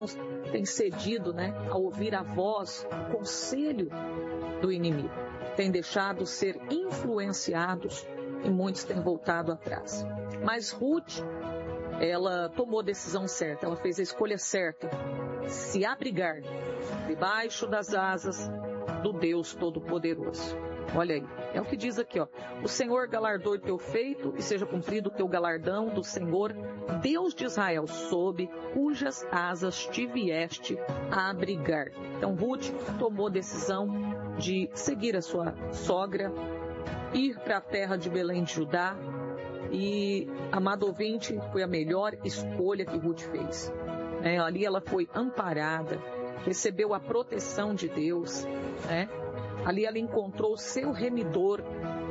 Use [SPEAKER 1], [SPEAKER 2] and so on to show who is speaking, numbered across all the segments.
[SPEAKER 1] têm cedido, a ouvir a voz, o conselho do inimigo. Têm deixado ser influenciados e muitos têm voltado atrás. Mas Ruth, ela tomou a decisão certa, ela fez a escolha certa. Se abrigar debaixo das asas do Deus Todo-Poderoso. Olha aí, é o que diz aqui, o Senhor galardoe teu feito e seja cumprido o teu galardão do Senhor, Deus de Israel, sob cujas asas te vieste a abrigar. Então Ruth tomou a decisão de seguir a sua sogra, ir para a terra de Belém de Judá, e, amado ouvinte, foi a melhor escolha que Ruth fez. Ali ela foi amparada, recebeu a proteção de Deus, Ali ela encontrou o seu remidor,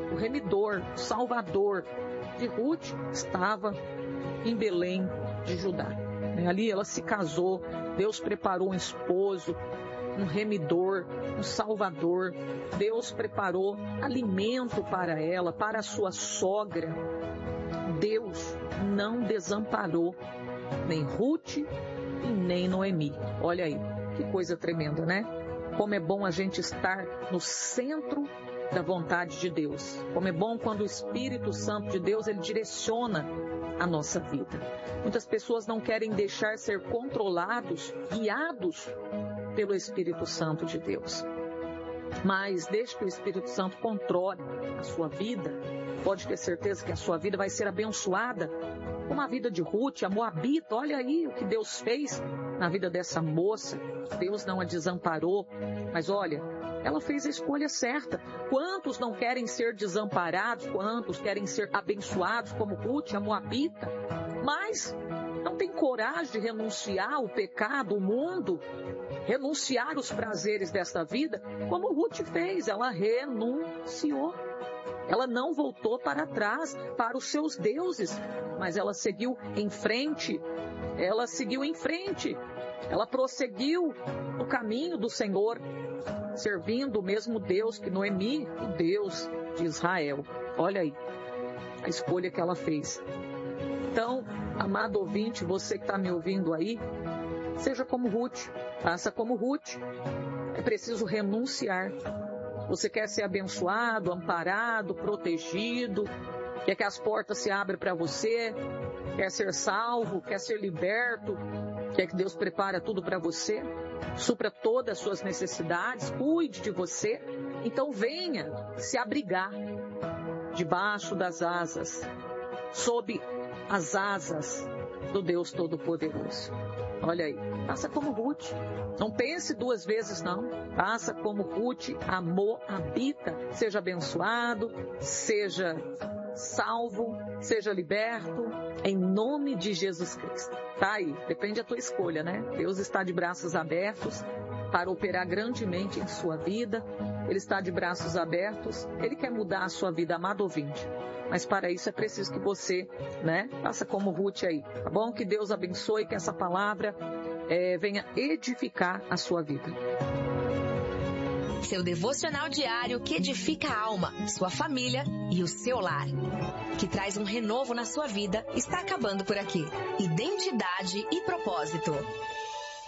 [SPEAKER 1] o Salvador de Ruth estava em Belém de Judá. Ali ela se casou, Deus preparou um esposo, um remidor, um Salvador. Deus preparou alimento para ela, para a sua sogra. Deus não desamparou nem Ruth e nem Noemi. Olha aí, que coisa tremenda, Como é bom a gente estar no centro da vontade de Deus. Como é bom quando o Espírito Santo de Deus, ele direciona a nossa vida. Muitas pessoas não querem deixar ser controlados, guiados pelo Espírito Santo de Deus. Mas desde que o Espírito Santo controle a sua vida, pode ter certeza que a sua vida vai ser abençoada, como a vida de Ruth, a Moabita. Olha aí o que Deus fez na vida dessa moça. Deus não a desamparou, mas olha, ela fez a escolha certa. Quantos não querem ser desamparados, quantos querem ser abençoados como Ruth, a Moabita, mas não tem coragem de renunciar ao pecado, o mundo, renunciar os prazeres desta vida, como Ruth fez. Ela renunciou. Ela não voltou para trás, para os seus deuses, mas ela seguiu em frente. Ela prosseguiu no caminho do Senhor, servindo o mesmo Deus que Noemi, o Deus de Israel. Olha aí a escolha que ela fez. Então, amado ouvinte, você que está me ouvindo aí, seja como Ruth, faça como Ruth. É preciso renunciar. Você quer ser abençoado, amparado, protegido, quer que as portas se abram para você, quer ser salvo, quer ser liberto, quer que Deus prepare tudo para você, supra todas as suas necessidades, cuide de você. Então venha se abrigar debaixo das asas, sob as asas do Deus Todo-Poderoso. Olha aí, faça como Ruth. Não pense duas vezes, não. Faça como Ruth, a Moabita. Seja abençoado, seja salvo, seja liberto, em nome de Jesus Cristo. Tá aí, depende da tua escolha, Deus está de braços abertos para operar grandemente em sua vida. Ele está de braços abertos, Ele quer mudar a sua vida, amado ouvinte. Mas para isso é preciso que você, faça como Ruth aí, tá bom? Que Deus abençoe, que essa palavra venha edificar a sua vida.
[SPEAKER 2] Seu devocional diário que edifica a alma, sua família e o seu lar. Que traz um renovo na sua vida, está acabando por aqui. Identidade e propósito.